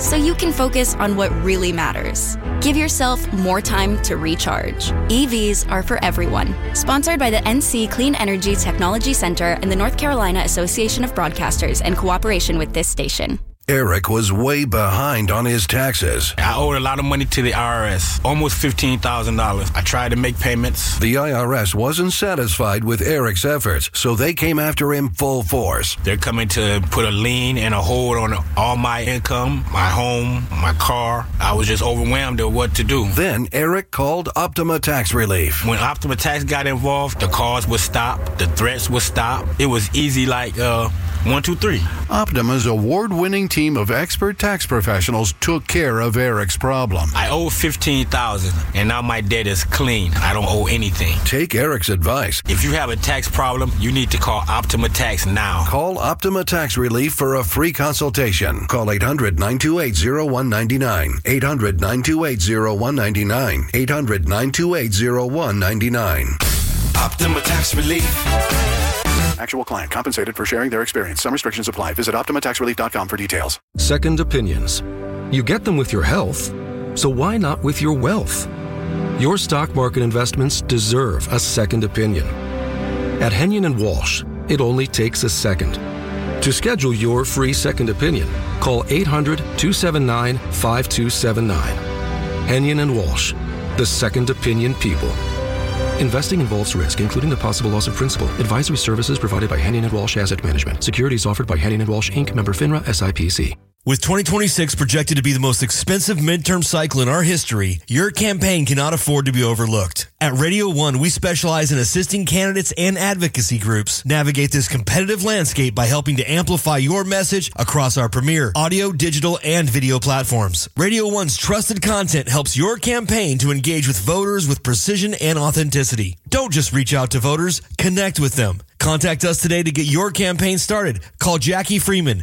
so you can focus on what really matters. Give yourself more time to recharge. EVs are for everyone. Sponsored by the NC Clean Energy Technology Center and the North Carolina Association of Broadcasters in cooperation with this station. Eric was way behind on his taxes. I owed a lot of money to the IRS, almost $15,000. I tried to make payments. The IRS wasn't satisfied with Eric's efforts, so they came after him full force. They're coming to put a lien and a hold on all my income, my home, my car. I was just overwhelmed at what to do. Then Eric called Optima Tax Relief. When Optima Tax got involved, the calls would stop, the threats would stop. It was easy like 1, 2, 3. Optima's award-winning team of expert tax professionals took care of Eric's problem. I owe $15,000, and now my debt is clean. I don't owe anything. Take Eric's advice. If you have a tax problem, you need to call Optima Tax now. Call Optima Tax Relief for a free consultation. Call 800-928-0199. 800-928-0199. 800-928-0199. Optima Tax Relief. Actual client compensated for sharing their experience. Some restrictions apply. Visit OptimaTaxRelief.com for details. Second opinions. You get them with your health, so why not with your wealth? Your stock market investments deserve a second opinion. At Henyon & Walsh, it only takes a second. To schedule your free second opinion, call 800-279-5279. Henyon & Walsh, the second opinion people. Investing involves risk, including the possible loss of principal. Advisory services provided by Henyon & Walsh Asset Management. Securities offered by Henyon & Walsh, Inc., member FINRA, SIPC. With 2026 projected to be the most expensive midterm cycle in our history, your campaign cannot afford to be overlooked. At Radio 1, we specialize in assisting candidates and advocacy groups navigate this competitive landscape by helping to amplify your message across our premier audio, digital, and video platforms. Radio 1's trusted content helps your campaign to engage with voters with precision and authenticity. Don't just reach out to voters, connect with them. Contact us today to get your campaign started. Call Jackie Freeman,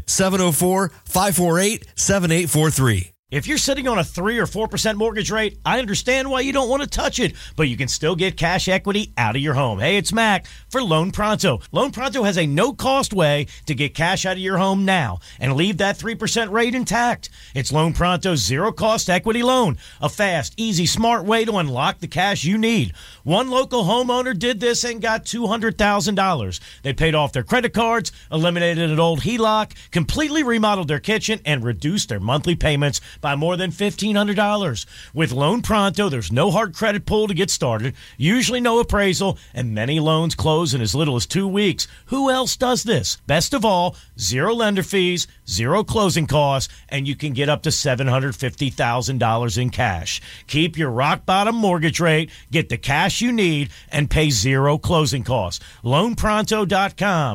704-548-7843. If you're sitting on a 3 or 4% mortgage rate, I understand why you don't want to touch it, but you can still get cash equity out of your home. Hey, it's Mac for Loan Pronto. Loan Pronto has a no-cost way to get cash out of your home now and leave that 3% rate intact. It's Loan Pronto's zero-cost equity loan, a fast, easy, smart way to unlock the cash you need. One local homeowner did this and got $200,000. They paid off their credit cards, eliminated an old HELOC, completely remodeled their kitchen, and reduced their monthly payments by more than $1,500. With Loan Pronto, there's no hard credit pull to get started, usually no appraisal, and many loans close in as little as 2 weeks. Who else does this? Best of all, zero lender fees, zero closing costs, and you can get up to $750,000 in cash. Keep your rock-bottom mortgage rate, get the cash you need, and pay zero closing costs. LoanPronto.com,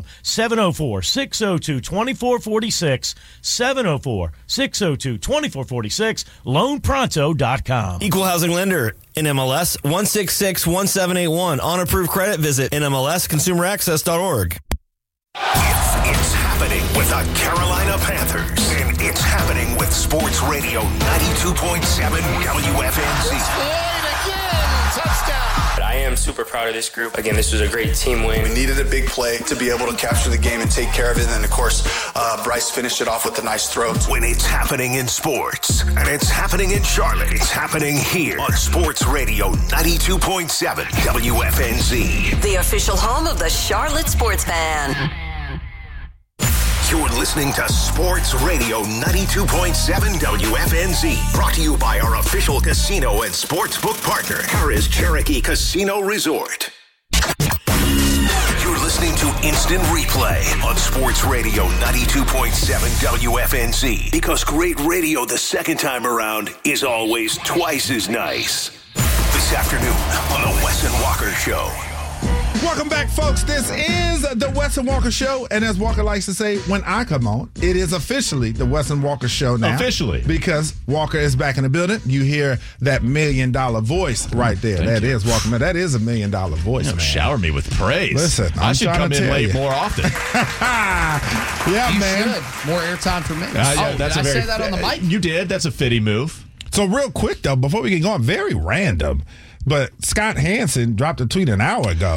704-602-2446, 704-602-2446, LoanPronto.com. Equal housing lender, NMLS 1661781. On approved credit, visit NMLSConsumerAccess.org. It's happening with the Carolina Panthers, and it's happening with Sports Radio 92.7 WFNZ. Touchdown. I am super proud of this group. Again, this was a great team win. We needed a big play to be able to capture the game and take care of it. And, of course, Bryce finished it off with a nice throw. When it's happening in sports, and it's happening in Charlotte, it's happening here on Sports Radio 92.7 WFNZ. The official home of the Charlotte Sports Fan. You're listening to Sports Radio 92.7 WFNZ. Brought to you by our official casino and sportsbook partner, Harrah's Cherokee Casino Resort. You're listening to Instant Replay on Sports Radio 92.7 WFNZ. Because great radio the second time around is always twice as nice. This afternoon on the Wes and Walker Show. Welcome back, folks. This is the Wes and Walker Show. And as Walker likes to say, when I come on, it is officially the Wes and Walker Show now. Officially. Because Walker is back in the building. You hear that $1 million voice right there. Thank that you. is Walker, man. That is $1 million voice, man. Shower me with praise. Listen, I should come in late more often. Yeah, you man. Should. More airtime for me. That's did I say that on the mic? You did. That's a fitty move. So real quick, though, before we get going, very random, but Scott Hansen dropped a tweet an hour ago.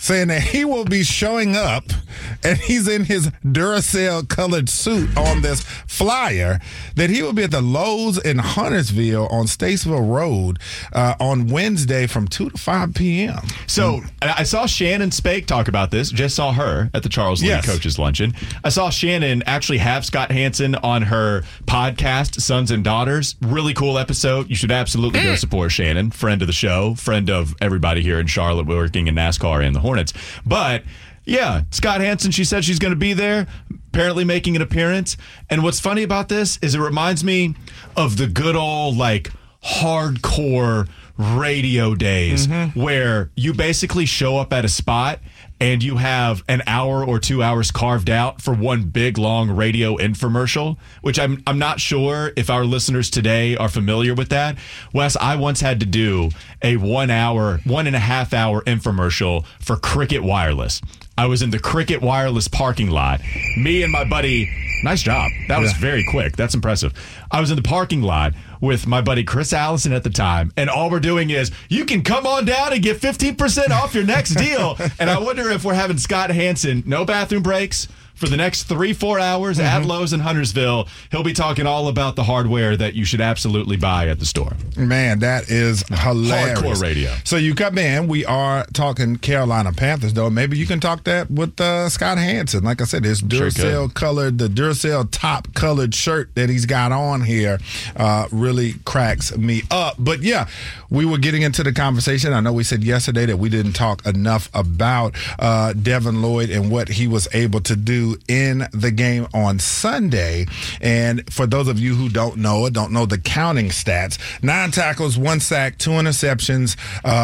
saying that he will be showing up, and he's in his Duracell colored suit on this flyer, that he will be at the Lowe's in Huntersville on Statesville Road on Wednesday from 2 to 5 p.m. So I saw Shannon Spake talk about this. Just saw her at the Charles Lee Coaches Luncheon. I saw Shannon actually have Scott Hansen on her podcast, Sons and Daughters. Really cool episode. You should absolutely go support Shannon, friend of the show, friend of everybody here in Charlotte working in NASCAR and the Hornets. But yeah, Scott Hansen, she said she's going to be there, apparently making an appearance. And what's funny about this is it reminds me of the good old, like, hardcore radio days where you basically show up at a spot and you have an hour or 2 hours carved out for one big, long radio infomercial, which I'm not sure if our listeners today are familiar with that. Wes, I once had to do a 1 and a half hour infomercial for Cricket Wireless. I was in the Cricket Wireless parking lot. Me and my buddy, nice job. That was very quick. That's impressive. I was in the parking lot with my buddy Chris Allison at the time, and all we're doing is, you can come on down and get 15% off your next deal. And I wonder if we're having Scott Hansen, no bathroom breaks, for the next 3-4 hours at Lowe's in Huntersville. He'll be talking all about the hardware that you should absolutely buy at the store. Man, that is hilarious. Hardcore radio. So you come in. We are talking Carolina Panthers, though. Maybe you can talk that with Scott Hansen. Like I said, his Duracell colored, the Duracell top colored shirt that he's got on here really cracks me up. But yeah, we were getting into the conversation. I know we said yesterday that we didn't talk enough about Devin Lloyd and what he was able to do in the game on Sunday. And for those of you who don't know the counting stats, 9 tackles, 1 sack, 2 interceptions,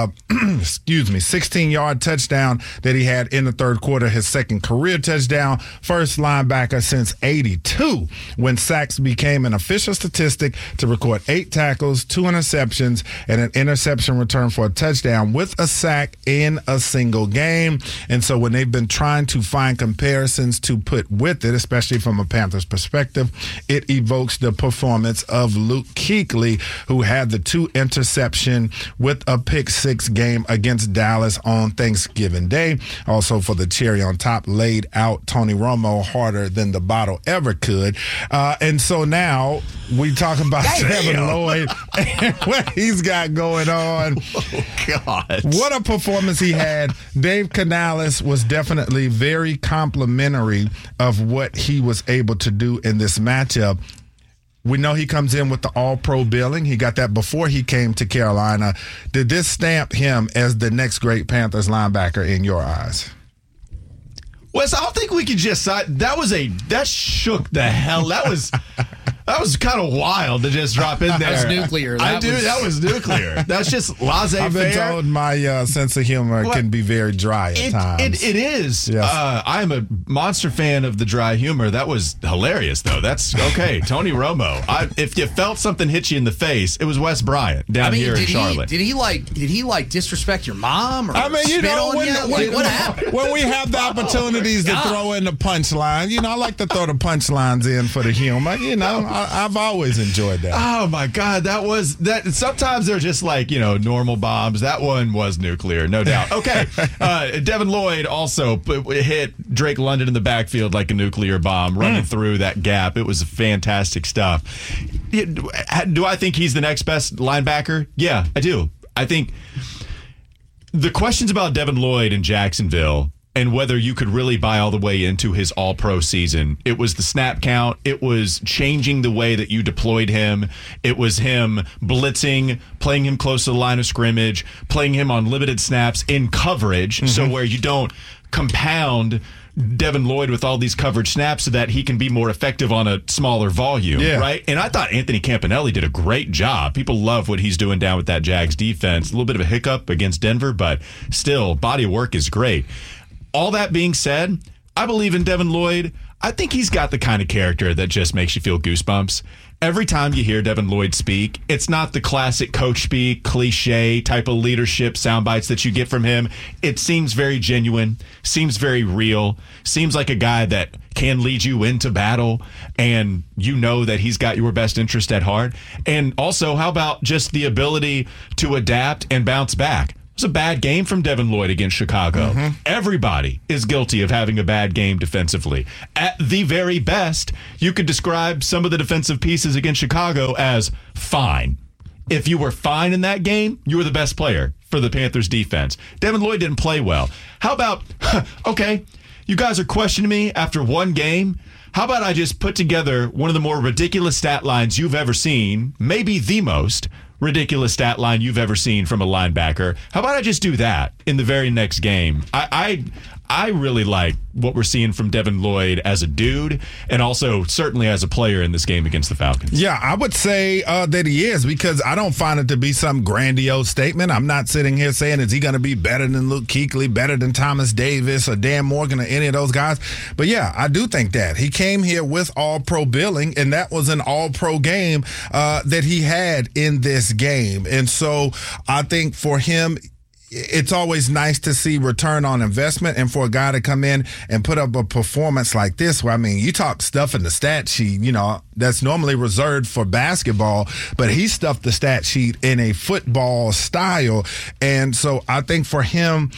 16-yard touchdown that he had in the third quarter, his second career touchdown, first linebacker since 82 when sacks became an official statistic to record 8 tackles, 2 interceptions, and an interception return for a touchdown with a sack in a single game. And so when they've been trying to find comparisons to put with it, especially from a Panthers perspective, it evokes the performance of Luke Kuechly, who had the 2 interception with a pick 6 game against Dallas on Thanksgiving Day. Also, for the cherry on top, laid out Tony Romo harder than the bottle ever could. And so now we talk about Devin Lloyd and what he's got going on. Oh, God. What a performance he had. Dave Canales was definitely very complimentary of what he was able to do in this matchup. We know he comes in with the all-pro billing. He got that before he came to Carolina. Did this stamp him as the next great Panthers linebacker in your eyes? Wes, I don't think we could just that shook the hell. That was kind of wild to just drop in there. That was nuclear. That was nuclear. That's just laissez-faire. I've been told my sense of humor can be very dry at times. It is. Yes. I am a monster fan of the dry humor. That was hilarious, though. That's okay. Tony Romo. If you felt something hit you in the face, it was Wes Bryant down here in Charlotte. Did he disrespect your mom? Or spit on you? What happened? When we have the opportunities to throw in the punchline, I like to throw the punchlines in for the humor. I've always enjoyed that. Oh my God, that. Sometimes they're just like normal bombs. That one was nuclear, no doubt. Okay, Devin Lloyd also hit Drake London in the backfield like a nuclear bomb, running through that gap. It was fantastic stuff. Do I think he's the next best linebacker? Yeah, I do. I think the questions about Devin Lloyd in Jacksonville and whether you could really buy all the way into his all-pro season. It was the snap count. It was changing the way that you deployed him. It was him blitzing, playing him close to the line of scrimmage, playing him on limited snaps in coverage, so where you don't compound Devin Lloyd with all these coverage snaps so that he can be more effective on a smaller volume, right? And I thought Anthony Campanelli did a great job. People love what he's doing down with that Jags defense. A little bit of a hiccup against Denver, but still, body of work is great. All that being said, I believe in Devin Lloyd. I think he's got the kind of character that just makes you feel goosebumps. Every time you hear Devin Lloyd speak, it's not the classic coach speak, cliche type of leadership sound bites that you get from him. It seems very genuine, seems very real, seems like a guy that can lead you into battle, and you know that he's got your best interest at heart. And also, how about just the ability to adapt and bounce back? was a bad game from Devin Lloyd against Chicago. Everybody is guilty of having a bad game defensively. At the very best, you could describe some of the defensive pieces against Chicago as fine. If you were fine in that game, you were the best player for the Panthers defense. Devin Lloyd didn't play well. How about, okay, you guys are questioning me after one game. How about I just put together one of the more ridiculous stat lines you've ever seen, maybe the most ridiculous stat line you've ever seen from a linebacker. How about I just do that in the very next game? I really like what we're seeing from Devin Lloyd as a dude and also certainly as a player in this game against the Falcons. Yeah, I would say that he is, because I don't find it to be some grandiose statement. I'm not sitting here saying, is he going to be better than Luke Kuechly, better than Thomas Davis or Dan Morgan or any of those guys? But yeah, I do think that. He came here with all-pro billing, and that was an all-pro game that he had in this game. And so I think for him, it's always nice to see return on investment, and for a guy to come in and put up a performance like this, where, I mean, you talk stuff in the stat sheet, you know, that's normally reserved for basketball, but he stuffed the stat sheet in a football style. And so I think for him,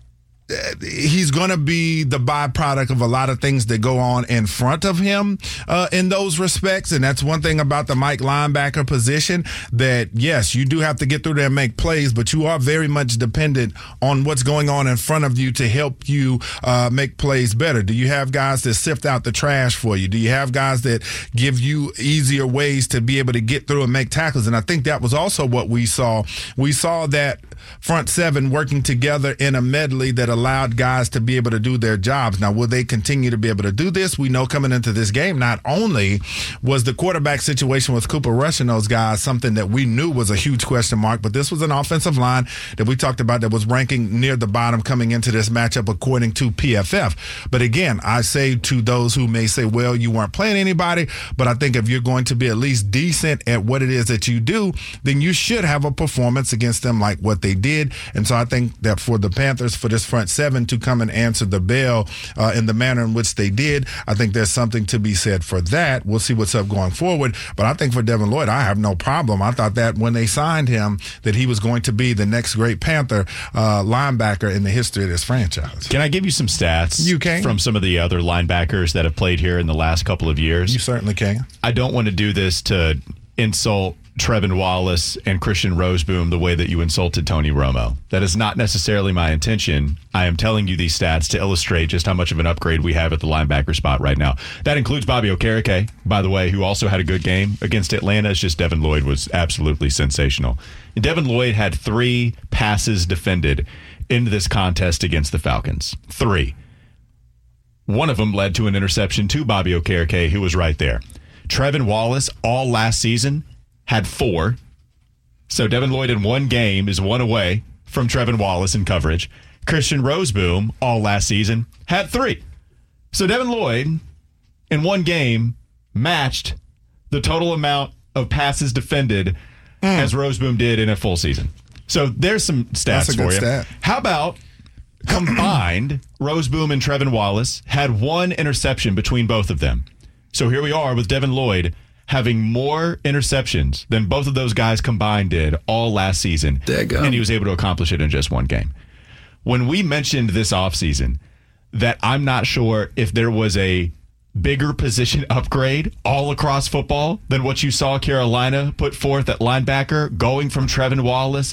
he's going to be the byproduct of a lot of things that go on in front of him in those respects. And that's one thing about the Mike linebacker position, that, yes, you do have to get through there and make plays, but you are very much dependent on what's going on in front of you to help you make plays better. Do you have guys that sift out the trash for you? Do you have guys that give you easier ways to be able to get through and make tackles? And I think that was also what we saw. We saw that front seven working together in a medley that allowed guys to be able to do their jobs. Now, will they continue to be able to do this? We know coming into this game, not only was the quarterback situation with Cooper Rush and those guys something that we knew was a huge question mark, but this was an offensive line that we talked about that was ranking near the bottom coming into this matchup according to PFF. But again, I say to those who may say, well, you weren't playing anybody, but I think if you're going to be at least decent at what it is that you do, then you should have a performance against them like what they did. And so I think that for the Panthers, for this front seven to come and answer the bell in the manner in which they did, I think there's something to be said for that. We'll see what's up going forward. But I think for Devin Lloyd, I have no problem. I thought that when they signed him, that he was going to be the next great Panther linebacker in the history of this franchise. Can I give you some stats? You can. From some of the other linebackers that have played here in the last couple of years? You certainly can. I don't want to do this to insult Trevin Wallace and Christian Roseboom the way that you insulted Tony Romo. That is not necessarily my intention. I am telling you these stats to illustrate just how much of an upgrade we have at the linebacker spot right now. That includes Bobby Okereke, by the way, who also had a good game against Atlanta. It's just Devin Lloyd was absolutely sensational. And Devin Lloyd had 3 passes defended into this contest against the Falcons. 3. One of them led to an interception to Bobby Okereke, who was right there. Trevin Wallace, all last season, had 4. So Devin Lloyd in one game is 1 away from Trevin Wallace in coverage. Christian Roseboom, all last season, had 3. So Devin Lloyd in one game matched the total amount of passes defended as Roseboom did in a full season. So there's some stats for you. Stat. How about combined, Roseboom and Trevin Wallace had 1 interception between both of them. So here we are with Devin Lloyd having more interceptions than both of those guys combined did all last season. And he was able to accomplish it in just one game. When we mentioned this offseason that I'm not sure if there was a bigger position upgrade all across football than what you saw Carolina put forth at linebacker, going from Trevin Wallace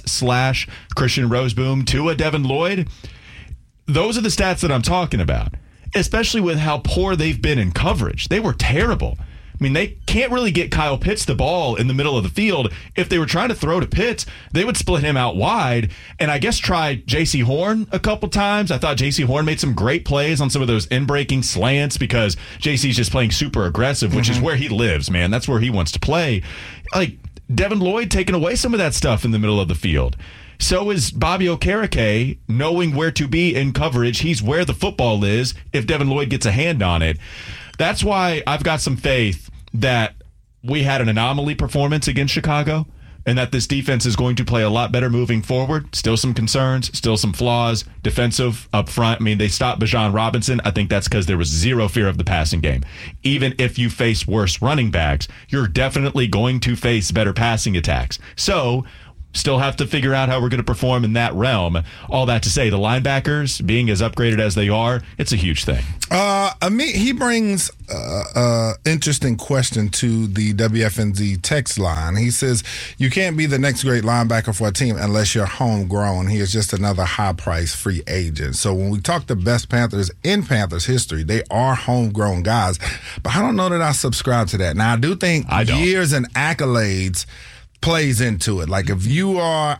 / Christian Roseboom to a Devin Lloyd, those are the stats that I'm talking about, especially with how poor they've been in coverage. They were terrible. I mean, they can't really get Kyle Pitts the ball in the middle of the field. If they were trying to throw to Pitts, they would split him out wide and I guess try J.C. Horn a couple times. I thought J.C. Horn made some great plays on some of those in-breaking slants because J.C.'s just playing super aggressive, which is where he lives, man. That's where he wants to play. Like, Devin Lloyd taking away some of that stuff in the middle of the field. So is Bobby Okereke knowing where to be in coverage. He's where the football is if Devin Lloyd gets a hand on it. That's why I've got some faith that we had an anomaly performance against Chicago and that this defense is going to play a lot better moving forward. Still some concerns, still some flaws. Defensive up front, I mean, they stopped Bijan Robinson. I think that's because there was zero fear of the passing game. Even if you face worse running backs, you're definitely going to face better passing attacks. So Still have to figure out how we're going to perform in that realm. All that to say, the linebackers being as upgraded as they are, it's a huge thing. He brings interesting question to the WFNZ text line. He says, you can't be the next great linebacker for a team unless you're homegrown. He is just another high-priced free agent. So when we talk the best Panthers in Panthers history, they are homegrown guys. But I don't know that I subscribe to that. Now, I do think years and accolades plays into it. Like if you are,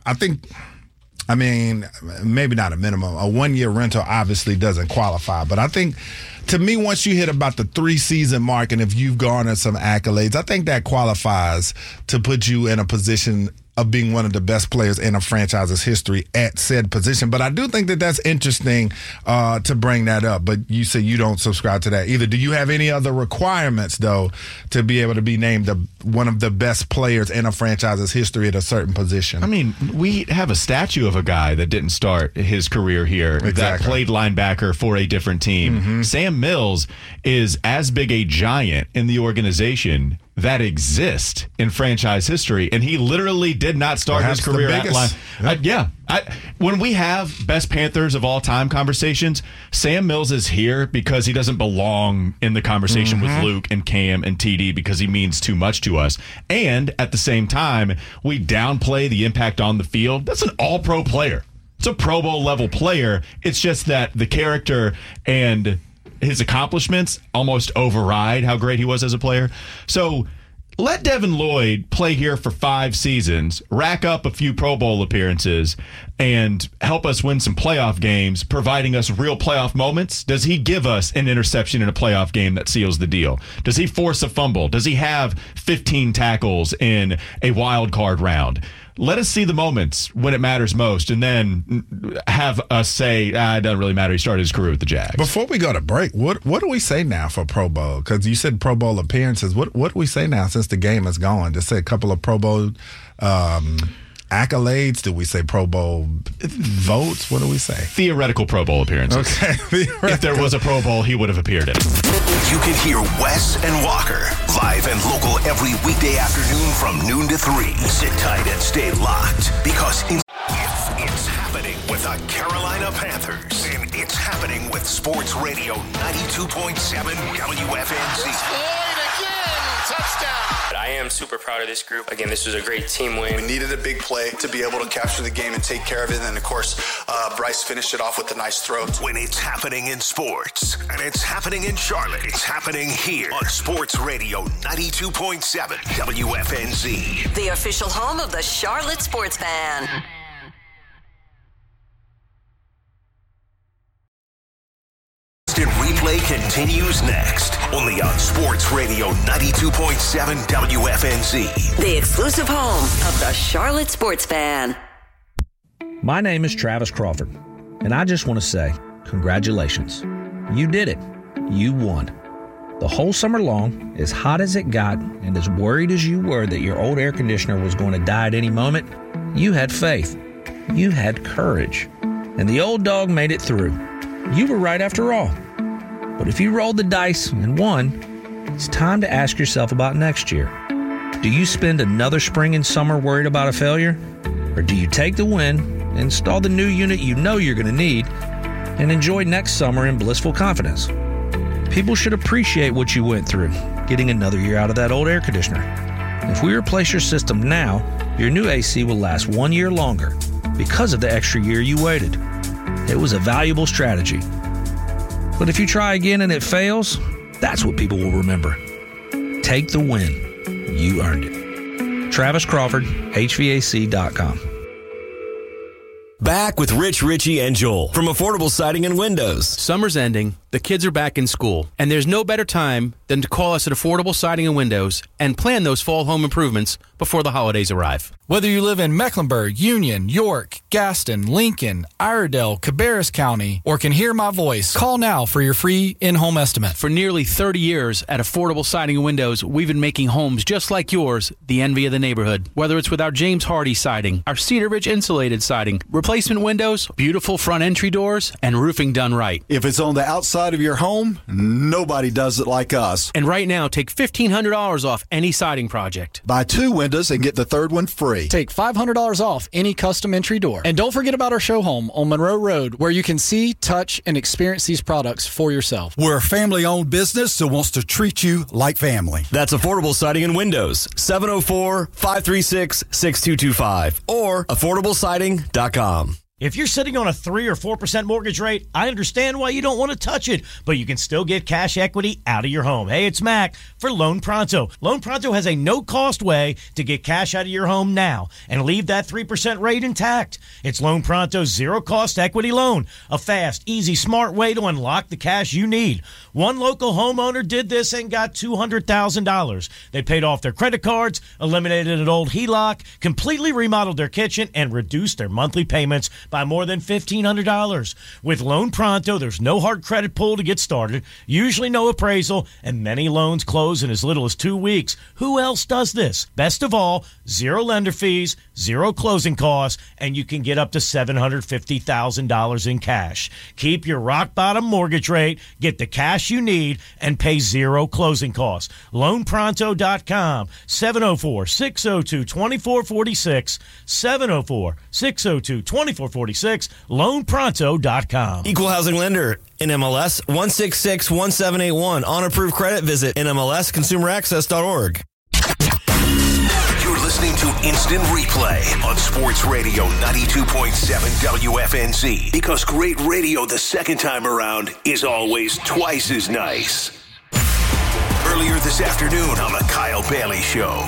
maybe not a minimum. A 1-year rental obviously doesn't qualify. But I think, to me, once you hit about the 3-season mark and if you've garnered some accolades, I think that qualifies to put you in a position of being one of the best players in a franchise's history at said position. But I do think that that's interesting to bring that up. But you say you don't subscribe to that either. Do you have any other requirements, though, to be able to be named one of the best players in a franchise's history at a certain position? I mean, we have a statue of a guy that didn't start his career here, that played linebacker for a different team. Mm-hmm. Sam Mills is as big a giant in the organization that exist in franchise history, and he literally did not start his career at line. When we have best Panthers of all time conversations, Sam Mills is here because he doesn't belong in the conversation with Luke and Cam and TD because he means too much to us. And at the same time, we downplay the impact on the field. That's an all-pro player. It's a Pro Bowl level player. It's just that the character and his accomplishments almost override how great he was as a player. So let Devin Lloyd play here for 5 seasons, rack up a few Pro Bowl appearances, and help us win some playoff games, providing us real playoff moments. Does he give us an interception in a playoff game that seals the deal? Does he force a fumble? Does he have 15 tackles in a wild card round? Let us see the moments when it matters most, and then have us say, it doesn't really matter. He started his career with the Jags. Before we go to break, what do we say now for Pro Bowl? Because you said Pro Bowl appearances. What do we say now since the game is gone? Just say a couple of Pro Bowl accolades? Do we say Pro Bowl votes? What do we say? Theoretical Pro Bowl appearances. Okay. If there was a Pro Bowl, he would have appeared in it. You can hear Wes and Walker live and local every weekday afternoon from noon to 3. Sit tight and stay locked because it's happening with the Carolina Panthers, and it's happening with Sports Radio 92.7 WFNZ. Touchdown. I am super proud of this group. Again, this was a great team win. We needed a big play to be able to capture the game and take care of it. And, of course, Bryce finished it off with a nice throw. When it's happening in sports, and it's happening in Charlotte, it's happening here on Sports Radio 92.7 WFNZ. The official home of the Charlotte Sports Fan. Replay continues next, only on Sports Radio 92.7 WFNZ. The exclusive home of the Charlotte Sports Fan. My name is Travis Crawford, and I just want to say congratulations. You did it. You won. The whole summer long, as hot as it got and as worried as you were that your old air conditioner was going to die at any moment, you had faith. You had courage. And the old dog made it through. You were right after all. But if you rolled the dice and won, it's time to ask yourself about next year. Do you spend another spring and summer worried about a failure? Or do you take the win, install the new unit you know you're going to need, and enjoy next summer in blissful confidence? People should appreciate what you went through, getting another year out of that old air conditioner. If we replace your system now, your new AC will last 1 year longer because of the extra year you waited. It was a valuable strategy. But if you try again and it fails, that's what people will remember. Take the win. You earned it. Travis Crawford, HVAC.com. Back with Rich, Richie, and Joel from Affordable Siding and Windows. Summer's ending, the kids are back in school, and there's no better time than to call us at Affordable Siding and Windows and plan those fall home improvements before the holidays arrive. Whether you live in Mecklenburg, Union, York, Gaston, Lincoln, Iredell, Cabarrus County, or can hear my voice, call now for your free in-home estimate. For nearly 30 years at Affordable Siding and Windows, we've been making homes just like yours the envy of the neighborhood. Whether it's with our James Hardy siding, our Cedar Ridge insulated siding, replacement windows, beautiful front entry doors, and roofing done right. If it's on the outside inside of your home, nobody does it like us. And right now, take $1,500 off any siding project. Buy 2 windows and get the third one free. Take $500 off any custom entry door. And don't forget about our show home on Monroe Road, where you can see, touch, and experience these products for yourself. We're a family-owned business that wants to treat you like family. That's Affordable Siding and Windows, 704-536-6225 or affordablesiding.com. If you're sitting on a 3 or 4% mortgage rate, I understand why you don't want to touch it, but you can still get cash equity out of your home. Hey, it's Mac for Loan Pronto. Loan Pronto has a no-cost way to get cash out of your home now and leave that 3% rate intact. It's Loan Pronto's zero-cost equity loan, a fast, easy, smart way to unlock the cash you need. One local homeowner did this and got $200,000. They paid off their credit cards, eliminated an old HELOC, completely remodeled their kitchen, and reduced their monthly payments by more than $1,500. With Loan Pronto, there's no hard credit pull to get started, usually no appraisal, and many loans close in as little as 2 weeks. Who else does this? Best of all, 0 lender fees, 0 closing costs, and you can get up to $750,000 in cash. Keep your rock-bottom mortgage rate, get the cash you need, and pay 0 closing costs. LoanPronto.com, 704-602-2446, 704-602-2446, LoanPronto.com. Equal housing lender, NMLS 1661781. On approved credit, visit NMLSconsumeraccess.org. You're listening to Instant Replay on Sports Radio 92.7 WFNZ. Because great radio the second time around is always twice as nice. Earlier this afternoon on the Kyle Bailey Show.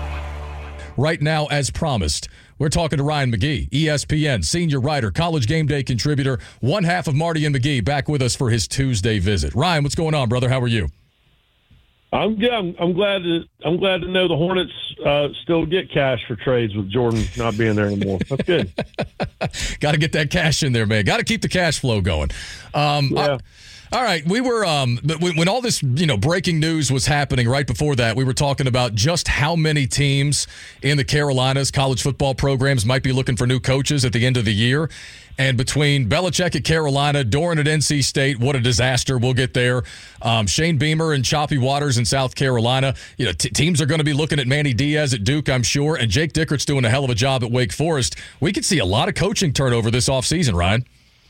Right now, as promised, we're talking to Ryan McGee, ESPN senior writer, College Game Day contributor, one half of Marty and McGee, back with us for his Tuesday visit. Ryan, what's going on, brother? How are you? I'm good. I'm glad to know the Hornets still get cash for trades with Jordan not being there anymore. That's good. Got to get that cash in there, man. Got to keep the cash flow going. Yeah. All right, we were when all this breaking news was happening right before that, we were talking about just how many teams in the Carolinas college football programs might be looking for new coaches at the end of the year. And between Belichick at Carolina, Doran at NC State, what a disaster. We'll get there. Shane Beamer and choppy waters in South Carolina. Teams are going to be looking at Manny Diaz at Duke, I'm sure, and Jake Dickert's doing a hell of a job at Wake Forest. We could see a lot of coaching turnover this offseason, Ryan.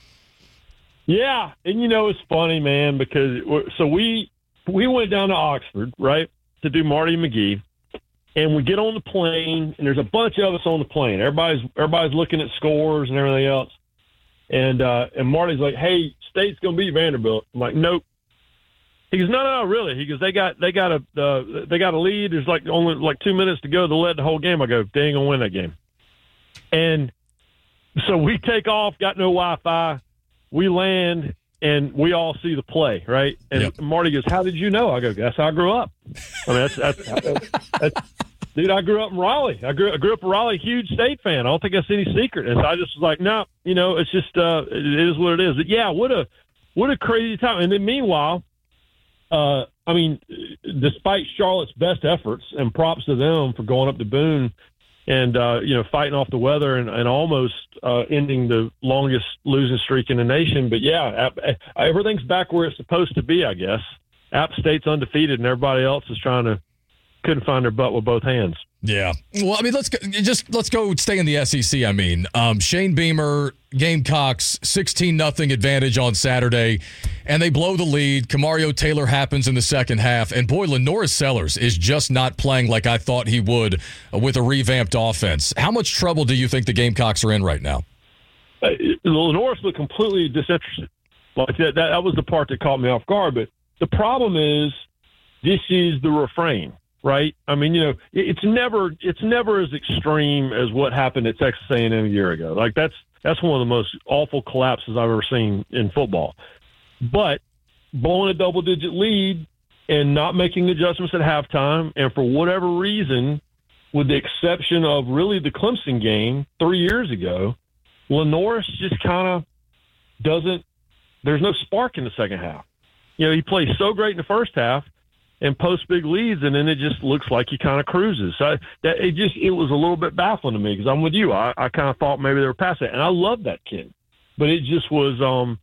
Yeah, and it's funny, man, because we went down to Oxford, right, to do Marty McGee, and we get on the plane, and there's a bunch of us on the plane. Everybody's looking at scores and everything else, and Marty's like, "Hey, State's gonna beat Vanderbilt." I'm like, "Nope." He goes, "No, really." He goes, "They got a lead. There's only 2 minutes to go. They led the whole game." I go, "They ain't gonna win that game." And so we take off, got no Wi-Fi. We land, and we all see the play, right? And Marty goes, "How did you know?" I go, "That's how I grew up." I mean, that's dude, I grew up in Raleigh. I grew up in Raleigh, huge State fan. I don't think that's any secret. And so I just was like, no, it's just it is what it is. But yeah, what a crazy time. And then meanwhile, despite Charlotte's best efforts, and props to them for going up to Boone and fighting off the weather and almost ending the longest losing streak in the nation. But yeah, everything's back where it's supposed to be, I guess. App State's undefeated, and everybody else is couldn't find their butt with both hands. Yeah. Well, let's go stay in the SEC. Shane Beamer, Gamecocks, 16-0 advantage on Saturday, and they blow the lead. Kamario Taylor happens in the second half, and boy, Lenoris Sellers is just not playing like I thought he would with a revamped offense. How much trouble do you think the Gamecocks are in right now? Lenoris looked completely disinterested. Like that was the part that caught me off guard. But the problem is, this is the refrain. Right? It's never as extreme as what happened at Texas A&M a year ago. Like that's one of the most awful collapses I've ever seen in football. But blowing a double-digit lead and not making adjustments at halftime, and for whatever reason, with the exception of really the Clemson game 3 years ago, Lenoris just kind of doesn't. There's no spark in the second half. He plays so great in the first half and posts big leads, and then it just looks like he kind of cruises. So it was a little bit baffling to me, because I'm with you. I kind of thought maybe they were past that, and I love that kid, but it just was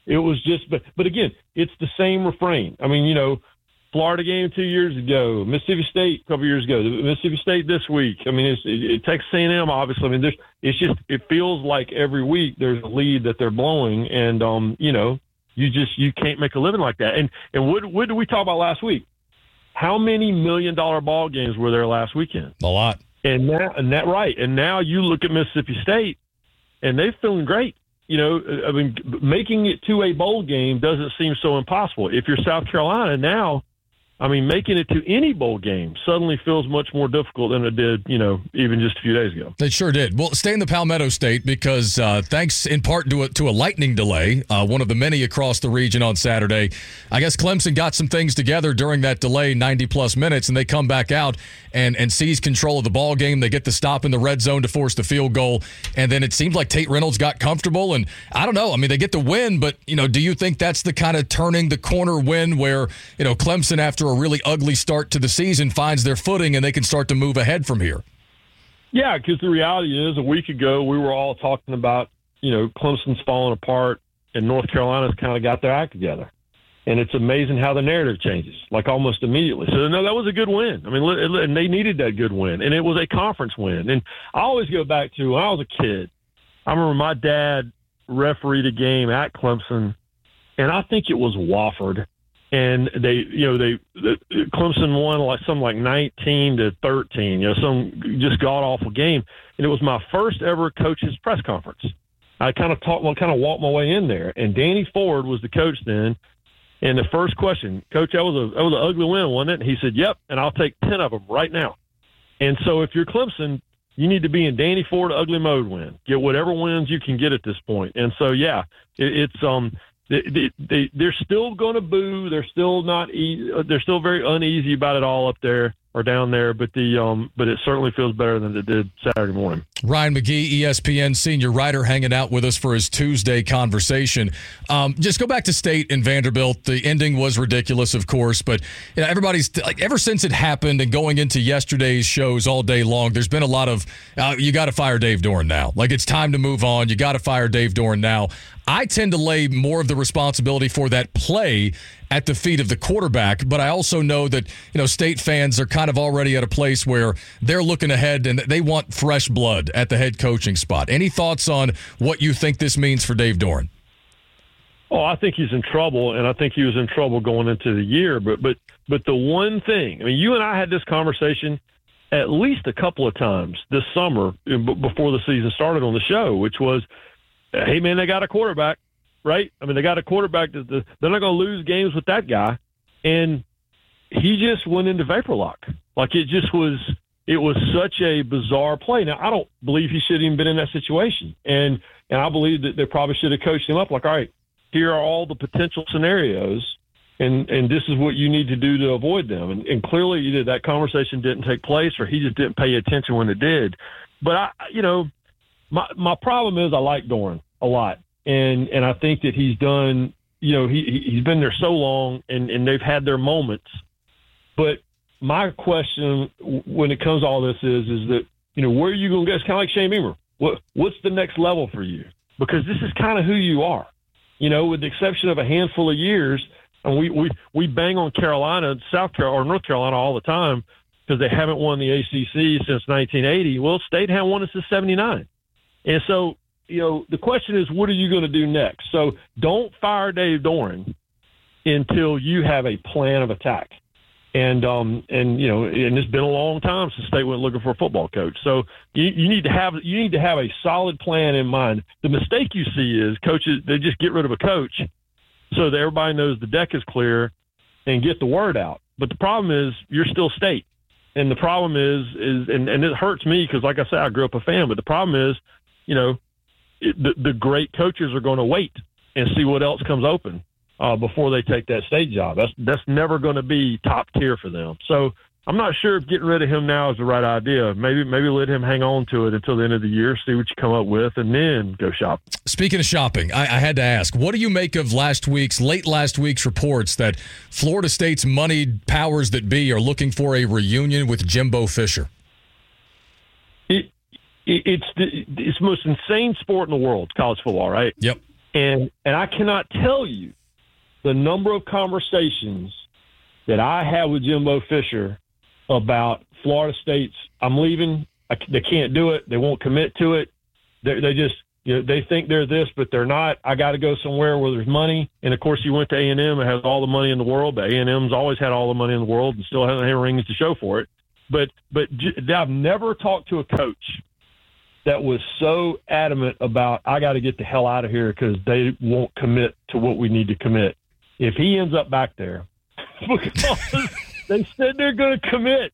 It was just, but again, it's the same refrain. I mean, Florida game 2 years ago, Mississippi State a couple years ago, Mississippi State this week. I mean, it Texas A&M, obviously. I mean, it feels like every week there's a lead that they're blowing, and you can't make a living like that. And what did we talk about last week? How many $1 million ball games were there last weekend? A lot. And now you look at Mississippi State, and they're feeling great. I mean, making it to a bowl game doesn't seem so impossible. If you're South Carolina now, I mean, making it to any bowl game suddenly feels much more difficult than it did, even just a few days ago. It sure did. Well, stay in the Palmetto State because thanks in part to a lightning delay, one of the many across the region on Saturday, I guess Clemson got some things together during that delay, 90-plus minutes, and they come back out and seize control of the ball game. They get the stop in the red zone to force the field goal, and then it seems like Tate Reynolds got comfortable, and I don't know. I mean, they get the win, but, do you think that's the kind of turning the corner win where, Clemson, after a really ugly start to the season, finds their footing and they can start to move ahead from here? Yeah, because the reality is a week ago we were all talking about, Clemson's falling apart and North Carolina's kind of got their act together. And it's amazing how the narrative changes, like almost immediately. So, no, that was a good win. I mean, and they needed that good win. And it was a conference win. And I always go back to when I was a kid, I remember my dad refereed a game at Clemson, and I think it was Wofford. And Clemson won like 19-13, some just god awful game. And it was my first ever coach's press conference. I kind of walked my way in there, and Danny Ford was the coach then. And the first question, Coach, that was an ugly win, wasn't it? And he said, "Yep, and I'll take 10 of them right now." And so if you're Clemson, you need to be in Danny Ford ugly mode win. Get whatever wins you can get at this point. And so, yeah, they're still going to boo. They're still not. They're still very uneasy about it all up there or down there. But it certainly feels better than it did Saturday morning. Ryan McGee, ESPN senior writer, hanging out with us for his Tuesday conversation. Just go back to State and Vanderbilt. The ending was ridiculous, of course, but everybody's like, ever since it happened and going into yesterday's shows all day long, there's been a lot of you got to fire Dave Doeren now. Like, it's time to move on. You got to fire Dave Doeren now. I tend to lay more of the responsibility for that play at the feet of the quarterback, but I also know that State fans are kind of already at a place where they're looking ahead and they want fresh blood at the head coaching spot. Any thoughts on what you think this means for Dave Doeren? Oh, I think he's in trouble, and I think he was in trouble going into the year. But the one thing, I mean, you and I had this conversation at least a couple of times this summer before the season started on the show, which was, hey, man, they got a quarterback, right? I mean, they got a quarterback. They're not going to lose games with that guy. And he just went into vapor lock. Like, it was such a bizarre play. Now, I don't believe he should have even been in that situation. And I believe that they probably should have coached him up like, all right, here are all the potential scenarios, and this is what you need to do to avoid them. And clearly either that conversation didn't take place or he just didn't pay attention when it did. But, my problem is I like Doeren a lot. And I think that he's done, he's been there so long and they've had their moments. But my question when it comes to all this is that, where are you going to go? It's kind of like Shane Beamer. What's the next level for you? Because this is kind of who you are, with the exception of a handful of years. And we bang on Carolina, South Carolina, or North Carolina all the time because they haven't won the ACC since 1980. Well, State hadn't won it since 79. And so, the question is, what are you going to do next? So don't fire Dave Doeren until you have a plan of attack. And it's been a long time since State went looking for a football coach. So you need to have a solid plan in mind. The mistake you see is coaches, they just get rid of a coach so that everybody knows the deck is clear and get the word out. But the problem is you're still State. And the problem is and it hurts me because, like I said, I grew up a fan, but the problem is, the great coaches are going to wait and see what else comes open before they take that State job. That's never going to be top tier for them. So I'm not sure if getting rid of him now is the right idea. Maybe let him hang on to it until the end of the year, see what you come up with, and then go shop. Speaking of shopping, I had to ask, what do you make of late last week's reports that Florida State's moneyed powers that be are looking for a reunion with Jimbo Fisher? It's the most insane sport in the world, college football, right? Yep. And I cannot tell you the number of conversations that I have with Jimbo Fisher about Florida State's, I'm leaving, they can't do it, they won't commit to it, they just, they think they're this, but they're not. I got to go somewhere where there's money. And, of course, he went to A&M and has all the money in the world. But A&M's always had all the money in the world and still hasn't had rings to show for it. But I've never talked to a coach that was so adamant about, I got to get the hell out of here because they won't commit to what we need to commit. If he ends up back there, because they said they're going to commit.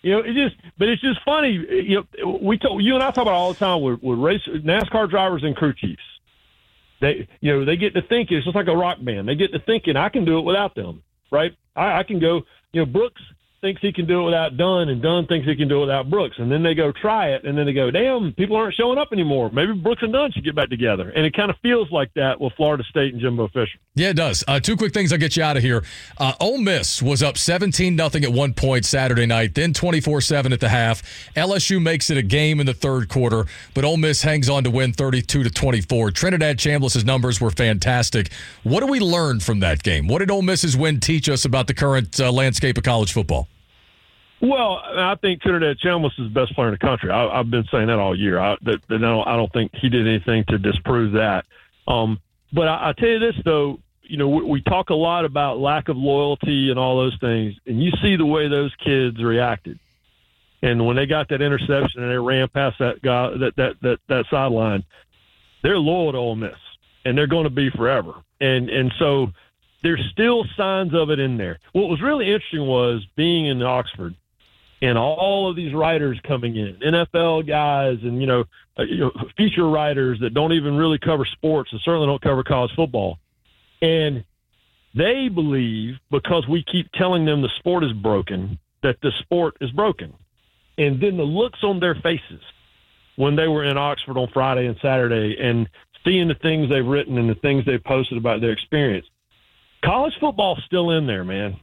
It's just funny. You and I talk about all the time with NASCAR drivers and crew chiefs. They get to thinking, it's just like a rock band. They get to thinking, I can do it without them, right? I can go, Brooks thinks he can do it without Dunn, and Dunn thinks he can do it without Brooks. And then they go try it, and then they go, damn, people aren't showing up anymore. Maybe Brooks and Dunn should get back together. And it kind of feels like that with Florida State and Jimbo Fisher. Yeah, it does. Two quick things I'll get you out of here. Ole Miss was up 17-0 at one point Saturday night, then 24-7 at the half. LSU makes it a game in the third quarter, but Ole Miss hangs on to win 32-24. Trinidad Chambliss' numbers were fantastic. What do we learn from that game? What did Ole Miss's win teach us about the current landscape of college football? Well, I think Trinidad Chambliss is the best player in the country. I've been saying that all year. I don't think he did anything to disprove that. But I tell you this, though, we talk a lot about lack of loyalty and all those things, and you see the way those kids reacted. And when they got that interception and they ran past that guy, that sideline, they're loyal to Ole Miss, and they're going to be forever. And so there's still signs of it in there. What was really interesting was being in Oxford and all of these writers coming in, NFL guys and, feature writers that don't even really cover sports and certainly don't cover college football. And they believe, because we keep telling them the sport is broken, that the sport is broken. And then the looks on their faces when they were in Oxford on Friday and Saturday and seeing the things they've written and the things they've posted about their experience. College football's still in there, man.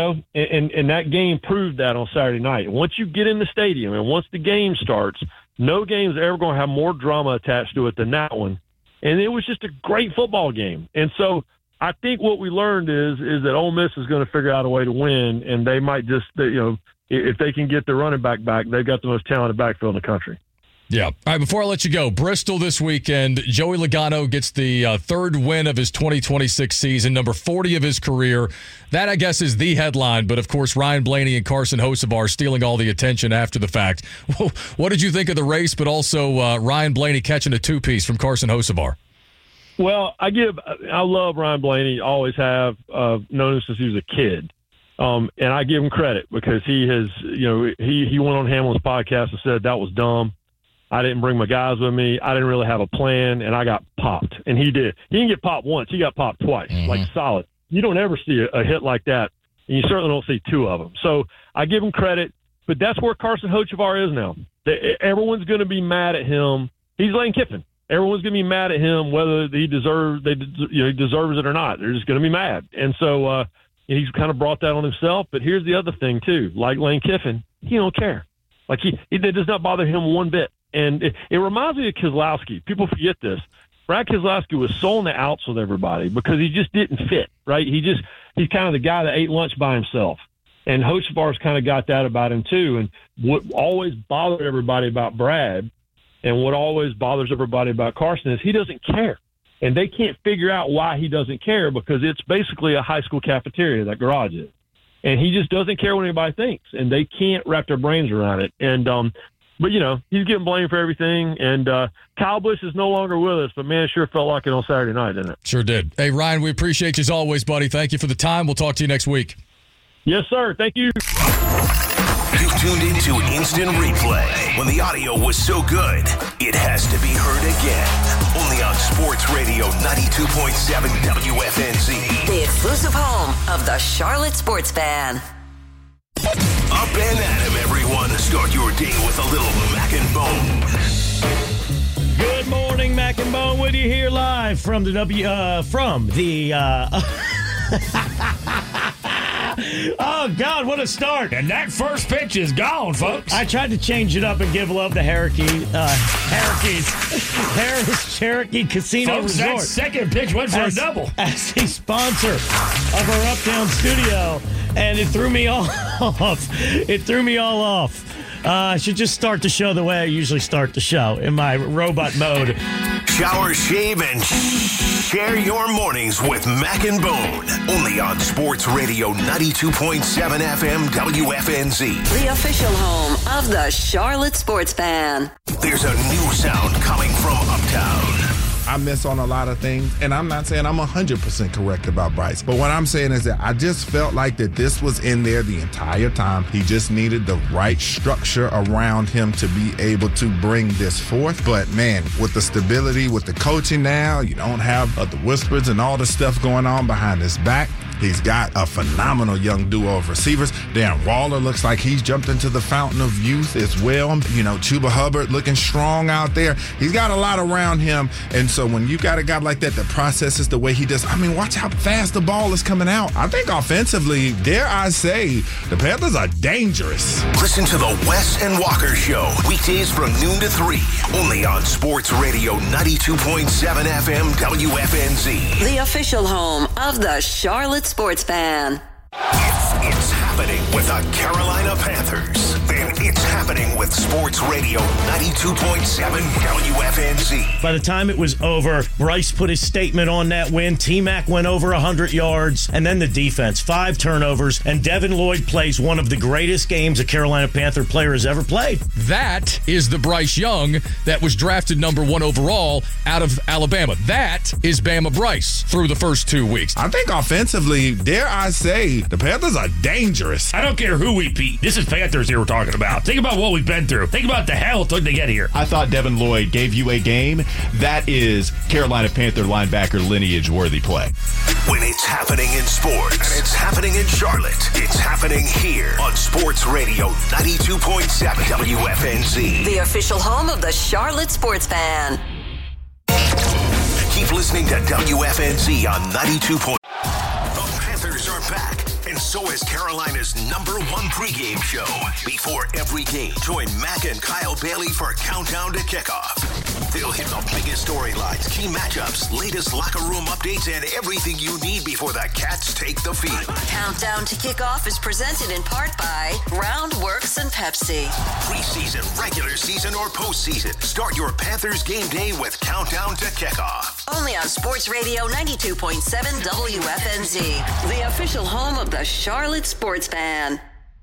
And that game proved that on Saturday night. Once you get in the stadium and once the game starts, no game's ever going to have more drama attached to it than that one. And it was just a great football game. And so I think what we learned is that Ole Miss is going to figure out a way to win, and they might just, if they can get the running back, they've got the most talented backfield in the country. Yeah. All right, before I let you go, Bristol this weekend, Joey Logano gets the third win of his 2026 season, number 40 of his career. That, I guess, is the headline, but, of course, Ryan Blaney and Carson Hocevar stealing all the attention after the fact. What did you think of the race, but also Ryan Blaney catching a two-piece from Carson Hocevar? Well, I love Ryan Blaney, always have, known him since he was a kid. And I give him credit because he has, he went on Hamlin's podcast and said that was dumb. I didn't bring my guys with me. I didn't really have a plan, and I got popped. And he did. He didn't get popped once. He got popped twice, like solid. You don't ever see a hit like that, and you certainly don't see two of them. So I give him credit, but that's where Carson Hocevar is now. Everyone's going to be mad at him. He's Lane Kiffin. Everyone's going to be mad at him whether he deserves it or not. They're just going to be mad. And so he's kind of brought that on himself. But here's the other thing, too. Like Lane Kiffin, he don't care. Like it does not bother him one bit. And it reminds me of Keselowski. People forget this. Brad Keselowski was so on the outs with everybody because he just didn't fit, right? He's kind of the guy that ate lunch by himself. And Hocevar's kind of got that about him, too. And what always bothered everybody about Brad and what always bothers everybody about Carson is he doesn't care. And they can't figure out why he doesn't care because it's basically a high school cafeteria, that garage is. And he just doesn't care what anybody thinks. And they can't wrap their brains around it. And, but, he's getting blamed for everything. And Kyle Busch is no longer with us. But, man, it sure felt like it on Saturday night, didn't it? Sure did. Hey, Ryan, we appreciate you as always, buddy. Thank you for the time. We'll talk to you next week. Yes, sir. Thank you. You tuned into Instant Replay. When the audio was so good, it has to be heard again. Only on Sports Radio 92.7 WFNZ. The exclusive home of the Charlotte Sports Fan. Up and at 'em, everyone. Start your day with a little Mac and Bone. Good morning, Mac and Bone. With you here live from the Oh, God, what a start. And that first pitch is gone, folks. I tried to change it up and give love to Harris Cherokee Casino Folks, Resort. that second pitch went for a double. As the sponsor of our Uptown studio, and it threw me all off. I should just start the show the way I usually start the show, in my robot mode. Shower, shave, and share your mornings with Mac and Bone. Only on Sports Radio 92.7 FM WFNZ. The official home of the Charlotte Sports Fan. There's a new sound coming from Uptown. I miss on a lot of things, and I'm not saying I'm 100% correct about Bryce, but what I'm saying is that I just felt like that this was in there the entire time. He just needed the right structure around him to be able to bring this forth. But man, with the stability, with the coaching now, you don't have the whispers and all the stuff going on behind his back. He's got a phenomenal young duo of receivers. Darren Waller looks like he's jumped into the fountain of youth as well. You know, Chuba Hubbard looking strong out there. He's got a lot around him. And so when you got a guy like that processes the way he does, I mean, watch how fast the ball is coming out. I think offensively, dare I say, the Panthers are dangerous. Listen to the Wes and Walker Show, weekdays from noon to 3, only on Sports Radio 92.7 FM WFNZ. The official home of the Charlotte Sports Fan. If it's happening with the Carolina Panthers, then it's happening with Sports Radio 92.7 WFNZ. By the time it was over, Bryce put his statement on that win. T-Mac went over 100 yards. And then the defense, 5 turnovers. And Devin Lloyd plays one of the greatest games a Carolina Panther player has ever played. That is the Bryce Young that was drafted number 1 overall out of Alabama. That is Bama Bryce through the first 2 weeks. I think offensively, dare I say, the Panthers are dangerous. I don't care who we beat. This is Panthers here we're talking about. Think about what we've been through. Think about the hell it took to get here. I thought Devin Lloyd gave you a game. That is Carolina Panther linebacker lineage-worthy play. When it's happening in sports, and it's happening in Charlotte, it's happening here on Sports Radio 92.7 WFNZ. The official home of the Charlotte Sports Fan. Keep listening to WFNZ on 92. The Panthers are back. And so is Carolina's #1 pregame show. Before every game, join Mac and Kyle Bailey for Countdown to Kickoff. They'll hit the biggest storylines, key matchups, latest locker room updates, and everything you need before the Cats take the field. Countdown to Kickoff is presented in part by Roundworks and Pepsi. Preseason, regular season, or postseason, start your Panthers game day with Countdown to Kickoff. Only on Sports Radio 92.7 WFNZ, the official home of the Charlotte Sports Fan.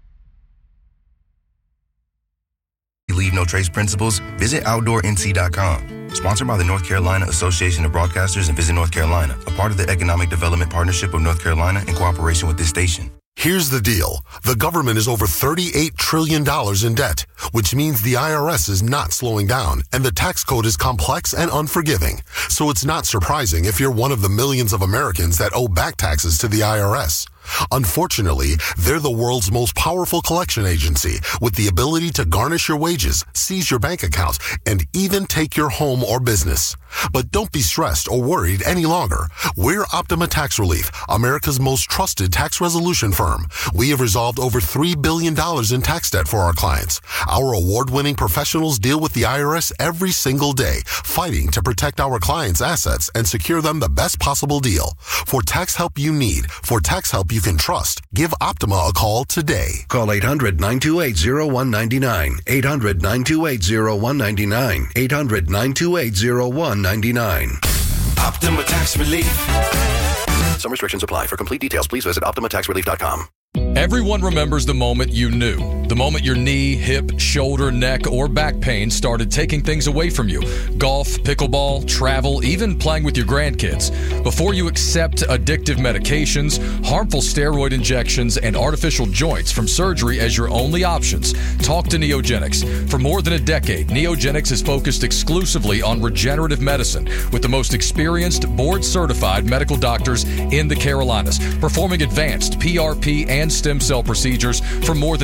Leave no trace principles? Visit OutdoorNC.com. Sponsored by the North Carolina Association of Broadcasters and Visit North Carolina, a part of the Economic Development Partnership of North Carolina in cooperation with this station. Here's the deal. The government is over $38 trillion in debt, which means the IRS is not slowing down, and the tax code is complex and unforgiving. So it's not surprising if you're one of the millions of Americans that owe back taxes to the IRS. Unfortunately, they're the world's most powerful collection agency with the ability to garnish your wages, seize your bank account, and even take your home or business. But don't be stressed or worried any longer. We're Optima Tax Relief, America's most trusted tax resolution firm. We have resolved over $3 billion in tax debt for our clients. Our award-winning professionals deal with the IRS every single day, fighting to protect our clients' assets and secure them the best possible deal. For tax help you need, for tax help you can trust, give Optima a call today. Call 800-928-0199. 800-928-0199. 800-928-0199. Optima Tax Relief. Some restrictions apply. For complete details, please visit OptimaTaxRelief.com. Everyone remembers the moment you knew. The moment your knee, hip, shoulder, neck, or back pain started taking things away from you. Golf, pickleball, travel, even playing with your grandkids. Before you accept addictive medications, harmful steroid injections, and artificial joints from surgery as your only options, talk to Neogenics. For more than a decade, Neogenics is focused exclusively on regenerative medicine with the most experienced, board-certified medical doctors in the Carolinas, performing advanced PRP and stem cell procedures for more than 6,000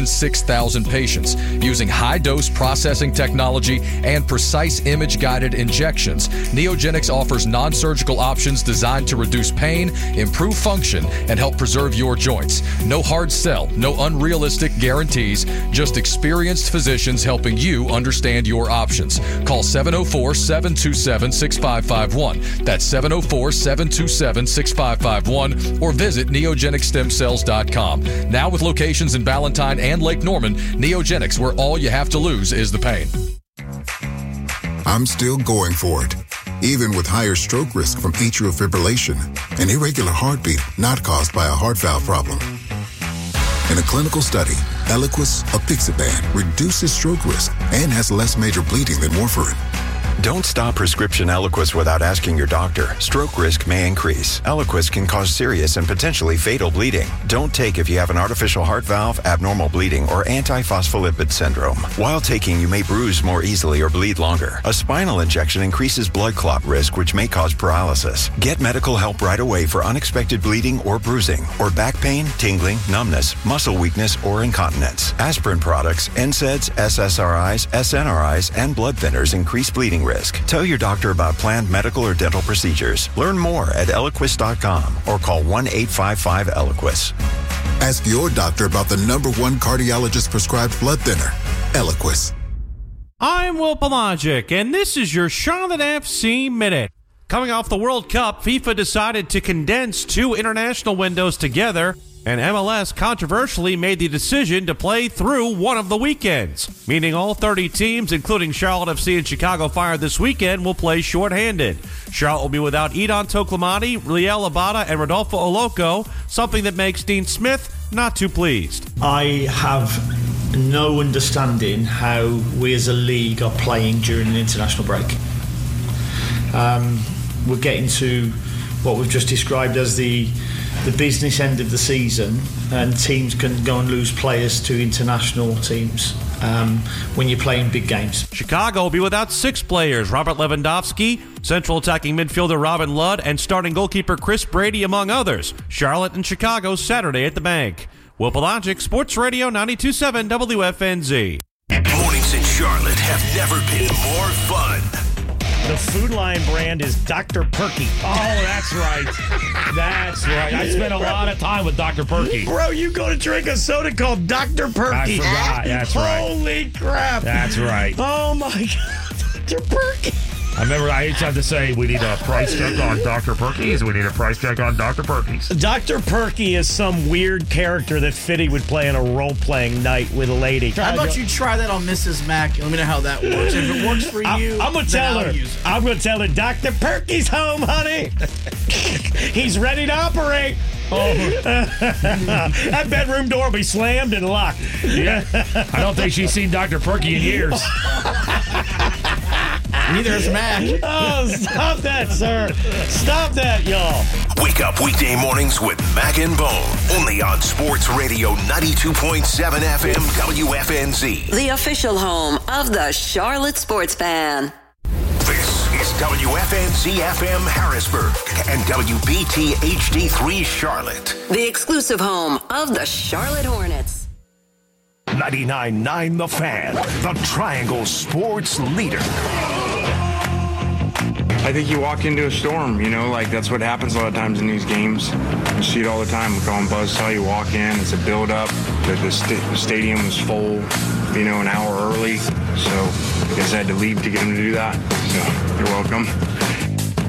6,000 patients using high-dose processing technology and precise image-guided injections. Neogenix offers non-surgical options designed to reduce pain, improve function, and help preserve your joints. No hard sell, no unrealistic guarantees, just experienced physicians helping you understand your options. Call 704-727-6551. That's 704-727-6551 or visit neogenixstemcells.com. Now with locations in Ballantyne and Lake Norman, Neogenix, where all you have to lose is the pain. I'm still going for it, even with higher stroke risk from atrial fibrillation, an irregular heartbeat not caused by a heart valve problem. In a clinical study, Eliquis apixaban reduces stroke risk and has less major bleeding than warfarin. Don't stop prescription Eliquis without asking your doctor. Stroke risk may increase. Eliquis can cause serious and potentially fatal bleeding. Don't take if you have an artificial heart valve, abnormal bleeding, or antiphospholipid syndrome. While taking, you may bruise more easily or bleed longer. A spinal injection increases blood clot risk, which may cause paralysis. Get medical help right away for unexpected bleeding or bruising, or back pain, tingling, numbness, muscle weakness, or incontinence. Aspirin products, NSAIDs, SSRIs, SNRIs, and blood thinners increase bleeding risk. Tell your doctor about planned medical or dental procedures. Learn more at Eliquis.com or call 1-855-ELIQUIS. Ask your doctor about the #1 cardiologist prescribed blood thinner, Eliquis. I'm Will Pelagic, and this is your Charlotte FC Minute. Coming off the World Cup, FIFA decided to condense 2 international windows together, and MLS controversially made the decision to play through one of the weekends, meaning all 30 teams, including Charlotte FC and Chicago Fire this weekend, will play shorthanded. Charlotte will be without Edon Toklamani, Liel Abada, and Rodolfo Oloco, something that makes Dean Smith not too pleased. I have no understanding how we as a league are playing during an international break. We're getting to what we've just described as the business end of the season, and teams can go and lose players to international teams when you're playing big games. Chicago will be without 6 players: Robert Lewandowski, central attacking midfielder Robin Ludd, and starting goalkeeper Chris Brady, among others. Charlotte and Chicago Saturday at the Bank. Will Pelagic, Sports Radio 92.7 WFNZ. Mornings in Charlotte have never been more fun. The Food Lion brand is Dr. Perky. Oh, that's right. That's right. I spent a lot of time with Dr. Perky. Bro, you go to drink a soda called Dr. Perky. I forgot. That's right. Holy crap. That's right. Oh, my God. Dr. Perky. I remember I used to have to say, we need a price check on Dr. Perky's. We need a price check on Dr. Perky's. Dr. Perky is some weird character that Fitty would play in a role-playing night with a lady. How about you try that on Mrs. Mack? Let me know how that works. If it works for you, I'm going to tell her. I'm going to tell her, Dr. Perky's home, honey. He's ready to operate. Oh. That bedroom door will be slammed and locked. Yeah. I don't think she's seen Dr. Perky in years. Neither is Mac. Oh, stop that, sir. Stop that, y'all. Wake up weekday mornings with Mac and Bone. Only on Sports Radio 92.7 FM WFNZ. The official home of the Charlotte Sports Fan. This is WFNZ FM Harrisburg and WBT HD3 Charlotte. The exclusive home of the Charlotte Hornets. 99.9 The Fan, the Triangle Sports leader. I think you walk into a storm, like that's what happens a lot of times in these games. You see it all the time. We call them buzzsaw. You walk in, it's a build-up. The stadium was full, an hour early. So I guess I had to leave to get them to do that. So you're welcome.